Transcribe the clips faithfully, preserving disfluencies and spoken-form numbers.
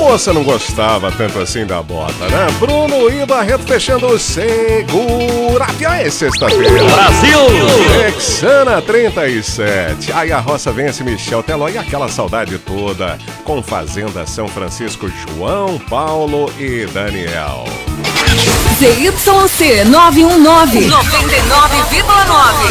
moça não gostava tanto assim da bota, né? Bruno e Barreto fechando o Segura Aviões, sexta-feira. Brasil! Texana trinta e sete. Aí a roça vence Michel Teló e aquela saudade toda com Fazenda São Francisco, João, Paulo e Daniel. Z Y C nove um nove, noventa e nove vírgula nove.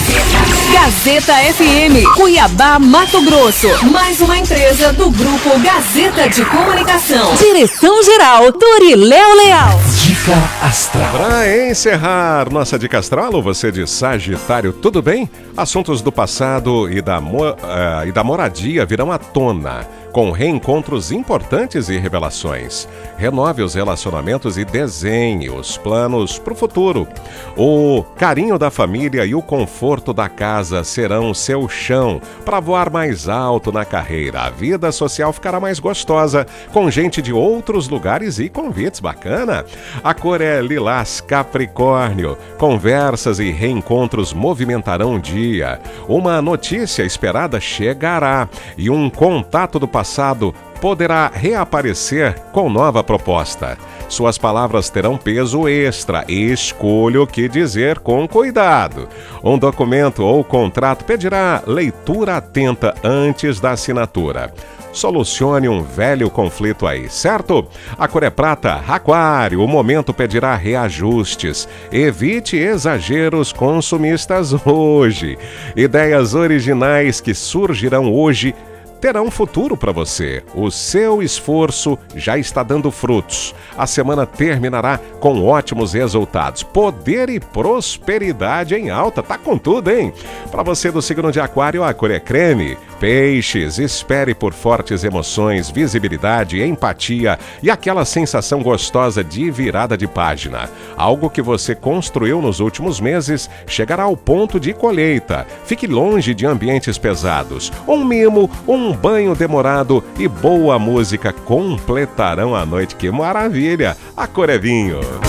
Gazeta F M, Cuiabá, Mato Grosso. Mais uma empresa do Grupo Gazeta de Comunicação. Direção-geral, Toriléo Leal. Dica Astral. Para encerrar nossa Dica Astral, você de Sagitário, tudo bem? Assuntos do passado e da, mo- uh, e da moradia virão à tona, com reencontros importantes e revelações. Renove os relacionamentos e desenhe os planos para o futuro. O carinho da família e o conforto da casa serão seu chão para voar mais alto na carreira. A vida social ficará mais gostosa, com gente de outros lugares e convites. Bacana! A cor é lilás Capricórnio. Conversas e reencontros movimentarão o dia. Uma notícia esperada chegará e um contato do passado poderá reaparecer com nova proposta. Suas palavras terão peso extra. Escolha o que dizer com cuidado. Um documento ou contrato pedirá leitura atenta antes da assinatura. Solucione um velho conflito aí, certo? A cor é prata, Aquário. O momento pedirá reajustes. Evite exageros consumistas hoje. Ideias originais que surgirão hoje terão futuro para você. O seu esforço já está dando frutos. A semana terminará com ótimos resultados. Poder e prosperidade em alta. Tá com tudo, hein? Para você do signo de Aquário, a cor é creme. Peixes, espere por fortes emoções, visibilidade, empatia e aquela sensação gostosa de virada de página. Algo que você construiu nos últimos meses chegará ao ponto de colheita. Fique longe de ambientes pesados. Um mimo, um banho demorado e boa música completarão a noite. Que maravilha! A cor é vinho.